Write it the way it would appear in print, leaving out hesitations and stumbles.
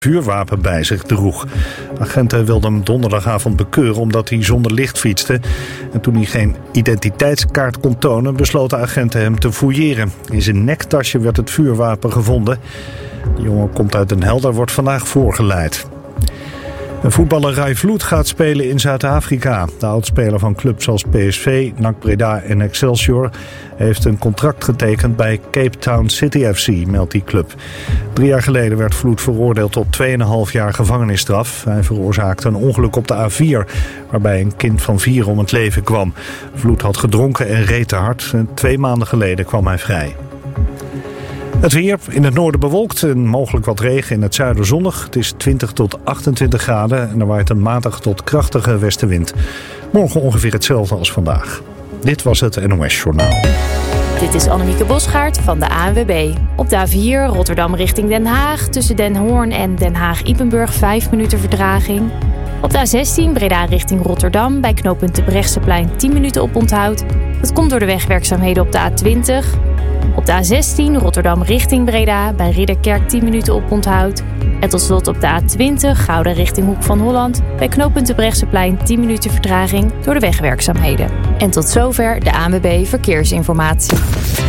vuurwapen bij zich droeg. Agenten wilden hem donderdagavond bekeuren omdat hij zonder licht fietste. En toen hij geen identiteitskaart kon tonen, besloten agenten hem te fouilleren. In zijn nektasje werd het vuurwapen gevonden. De jongen komt uit Den Helder, wordt vandaag voorgeleid. Voetballer Rai Vloed gaat spelen in Zuid-Afrika. De oudspeler van clubs als PSV, NAC Breda en Excelsior heeft een contract getekend bij Cape Town City FC, meldt die club. 3 jaar geleden werd Vloed veroordeeld tot 2,5 jaar gevangenisstraf. Hij veroorzaakte een ongeluk op de A4, waarbij een kind van 4 om het leven kwam. Vloed had gedronken en reed te hard. 2 maanden geleden kwam hij vrij. Het weer, in het noorden bewolkt en mogelijk wat regen, in het zuiden zonnig. Het is 20 tot 28 graden en er waait een matige tot krachtige westenwind. Morgen ongeveer hetzelfde als vandaag. Dit was het NOS Journaal. Dit is Annemieke Bosgaard van de ANWB. Op de A4 Rotterdam richting Den Haag. Tussen Den Hoorn en Den Haag-Ypenburg 5 minuten vertraging. Op de A16 Breda richting Rotterdam. Bij knooppunt de Brechtseplein 10 minuten op onthoud. Dat komt door de wegwerkzaamheden op de A20. Op de A16 Rotterdam richting Breda. Bij Ridderkerk 10 minuten op onthoud. En tot slot op de A20 Gouda richting Hoek van Holland. Bij knooppunt de Brechtseplein 10 minuten vertraging door de wegwerkzaamheden. En tot zover de ANWB Verkeersinformatie.